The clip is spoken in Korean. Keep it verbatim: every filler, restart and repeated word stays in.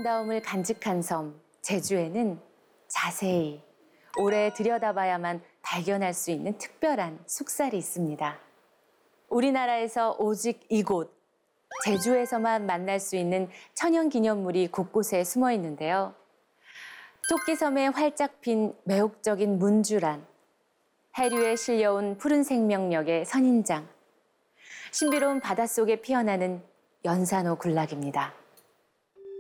아름다움을 간직한 섬, 제주에는 자세히, 오래 들여다봐야만 발견할 수 있는 특별한 숙살이 있습니다. 우리나라에서 오직 이곳, 제주에서만 만날 수 있는 천연기념물이 곳곳에 숨어 있는데요. 토끼섬에 활짝 핀 매혹적인 문주란, 해류에 실려온 푸른 생명력의 선인장, 신비로운 바닷속에 피어나는 연산호 군락입니다.